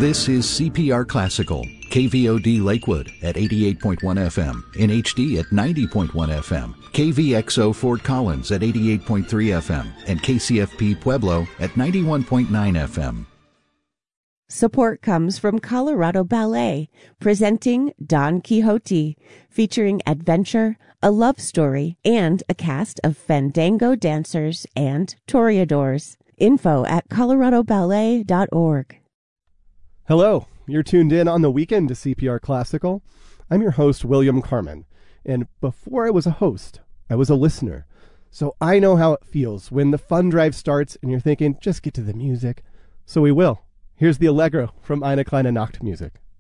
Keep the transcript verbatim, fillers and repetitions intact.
This is C P R Classical, K V O D Lakewood at eighty-eight point one F M, in H D at ninety point one F M, K V X O Fort Collins at eighty-eight point three F M, and K C F P Pueblo at ninety-one point nine F M. Support comes from Colorado Ballet, presenting Don Quixote, featuring adventure, a love story, and a cast of fandango dancers and toreadors. Info at colorado ballet dot org. Hello, you're tuned in on the weekend to C P R Classical. I'm your host, William Carmen, and before I was a host, I was a listener. So I know how it feels when the fun drive starts and you're thinking, just get to the music. So we will. Here's the Allegro from Eine kleine Nachtmusik.